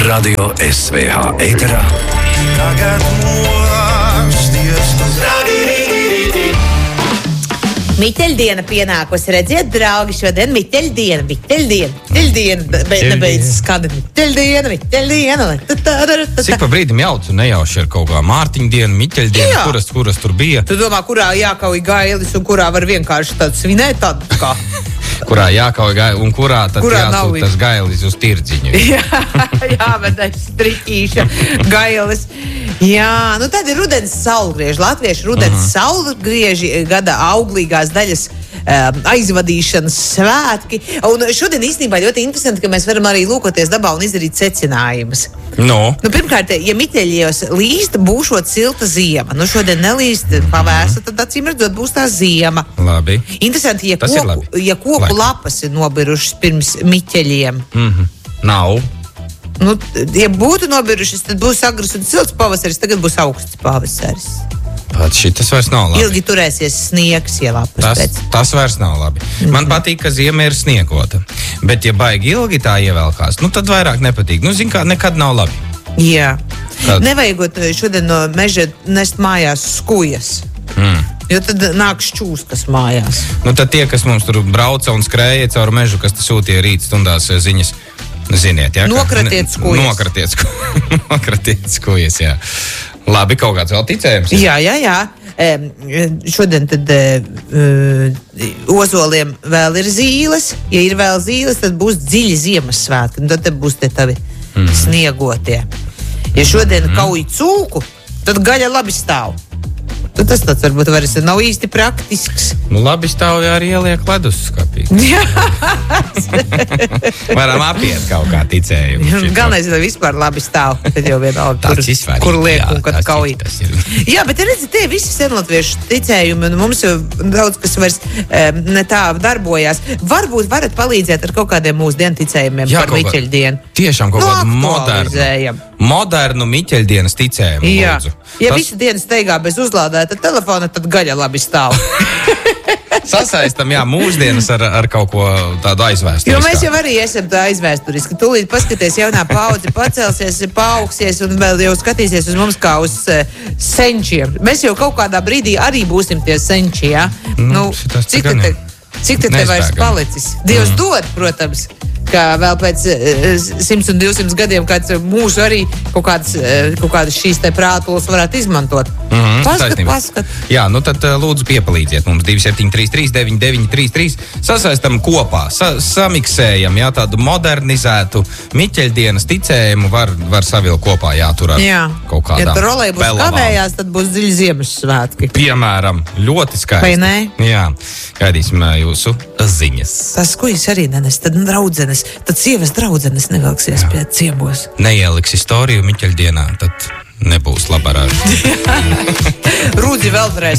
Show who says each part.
Speaker 1: Radio SVH ēterā.
Speaker 2: Tagad mosties tu
Speaker 3: Miteļdiena pienākusi, redziet, draugi, šodien Miteļdiena, nebeidz skandi, Miteļdiena.
Speaker 4: Cik pa brīdim jaucu nejauši ar kaut kā Mārtiņa dienu, Miteļdiena, kuras tur bija.
Speaker 3: Tu domā, kurā jākauj gailis un kurā var vienkārši tādu svinēt tādu kā?
Speaker 4: Kurā jākauj gailis un kurā tad jāsūt tas gailis uz tirdziņu.
Speaker 3: Jā, bet tas striķīša gailis. Jā, nu tad ir rudens saulgrieži. Latviešu rudens saulgrieži gada auglīgās daļas aizvadīšanas svētki. Un šodien īstenībā ļoti interesanti, ka mēs varam arī lūkoties dabā un izdarīt secinājumus.
Speaker 4: No.
Speaker 3: Nu, pirmkārt, ja Miteļos līst, būšot silta ziema. Nu, šodien nelīst pavērsa, tad acīm redzot būs tā ziema.
Speaker 4: Labi.
Speaker 3: Interesanti, ja koku lapas ir nobirušas pirms Miteļiem.
Speaker 4: Nav.
Speaker 3: Nu, ja būtu nobirušas, tad būs agrs un silts pavasaris, tagad būs augsts pavasaris.
Speaker 4: Pat šitas vairs nav labi.
Speaker 3: Ilgi turēsies sniegs, ja lapas pēc.
Speaker 4: Tas vairs nav labi. Man patīk, ka ziema ir sniegota. Bet ja baigi ilgi tā ievelkās, nu tad vairāk nepatīk. Nu, zin kā, nekad nav labi.
Speaker 3: Jā.
Speaker 4: Tad.
Speaker 3: Nevajagot šodien no meža nest mājās skujas. Jo tad nāk šķūskas mājās.
Speaker 4: Nu tad tie, kas mums tur brauca un skrēja caur mežu, kas sūtīja rīt stundās ziņas, ziniet, jā?
Speaker 3: Nokratiet skujas.
Speaker 4: Nokratiet skujas, jā. Labi, kaut kāds vēl ticējums?
Speaker 3: Jā. Šodien tad ozoliem vēl ir zīles. Ja ir vēl zīles, tad būs dziļi Ziemassvētki. Tad te būs te tavi sniegotie. Ja šodien kauj cūku, tad gaļa labi stāv. Tad tas tāds varbūt vairs nav īsti praktisks.
Speaker 4: Nu labi stāv, ja arī ieliek leduskapī. Varam apiet kaut kā ticējumu.
Speaker 3: Galvenais, ka vispār labi stāv. Tad jau vienalga, kur liek un kad kauj. Jā, bet redzi, tie visi senlatviešu ticējumi, un mums jau daudz kas vairs ne tā darbojās. Varbūt varat palīdzēt ar kaut kādiem mūsdienu ticējumiem par Miteļdienu.
Speaker 4: Tiešām kaut kādu modernu Miteļdienas ticējumu.
Speaker 3: Jā. Ja visu dienu steigā bez uzlādēta telefona, tad gaļa labi stāv.
Speaker 4: Sasaistam, jā, mūsdienas ar kaut ko tādu aizvēsturiskā.
Speaker 3: Jo mēs jau arī esam tā aizvēsturiski. Tūlīt paskaties, jaunā paudze pacelsies, paaugsies un vēl jau skatīsies uz mums kā uz senčiem. Mēs jau kaut kādā brīdī arī būsim tie senči, jā? Cik te vairs palicis? Dievs dod, protams, ka vēl pēc 100 un 200 gadiem kāds mūsu arī kaut kādas šīs te prātulas varētu izmantot. Paskat.
Speaker 4: Jā, nu tad lūdzu piepalīdziet mums 2733 sasaistam kopā, samiksējam, jā, tādu modernizētu Miteļdienas ticējumu var savilkt kopā, jātur ar kaut kādām.
Speaker 3: Ja tur rolē būs kavējās, tad būs dziļi Ziemassvētki.
Speaker 4: Piemēram, ļoti skaisti.
Speaker 3: Vai ne?
Speaker 4: Jā, gaidīsim jūsu ziņas.
Speaker 3: Tas skujas arī nenes, tad draudzenes, tad sievas draudzenes nevelksies pie ciemos.
Speaker 4: Neieliks istoriju Miteļdienā, tad nebūs labarāžu.
Speaker 3: Rūdzi vēlreiz.